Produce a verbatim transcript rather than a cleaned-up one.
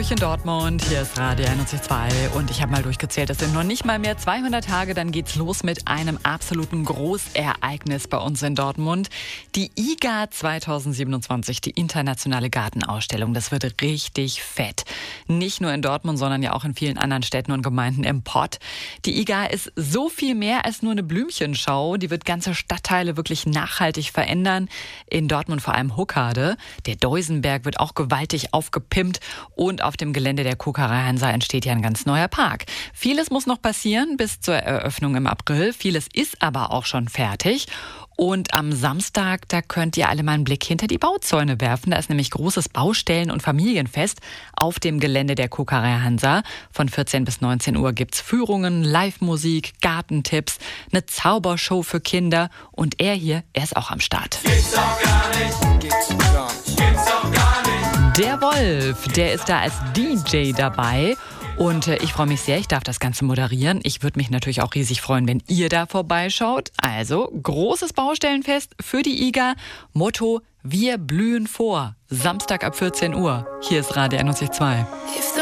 durch in Dortmund. Hier ist Radio einundneunzig Komma zwei und ich habe mal durchgezählt, es sind noch nicht mal mehr zweihundert Tage, dann geht's los mit einem absoluten Großereignis bei uns in Dortmund. Die I G A zwanzig siebenundzwanzig, die internationale Gartenausstellung, das wird richtig fett. Nicht nur in Dortmund, sondern ja auch in vielen anderen Städten und Gemeinden im Pott. Die I G A ist so viel mehr als nur eine Blümchenschau, die wird ganze Stadtteile wirklich nachhaltig verändern. In Dortmund vor allem Huckade. Der Deusenberg wird auch gewaltig aufgepimpt und auf dem Gelände der Kokerei Hansa entsteht ja ein ganz neuer Park. Vieles muss noch passieren bis zur Eröffnung im April. Vieles ist aber auch schon fertig. Und am Samstag, da könnt ihr alle mal einen Blick hinter die Bauzäune werfen. Da ist nämlich großes Baustellen- und Familienfest auf dem Gelände der Kokerei Hansa. Von vierzehn bis neunzehn Uhr gibt's Führungen, Live-Musik, Gartentipps, eine Zaubershow für Kinder. Und er hier, er ist auch am Start. Geht's auch gar nicht. Geht's gar nicht. Geht's auch gar nicht. Der Wolf, der ist da als D J dabei. Und äh, ich freue mich sehr, ich darf das Ganze moderieren. Ich würde mich natürlich auch riesig freuen, wenn ihr da vorbeischaut. Also, großes Baustellenfest für die I G A. Motto, wir blühen vor. Samstag ab vierzehn Uhr. Hier ist Radio einundneunzig Komma zwei.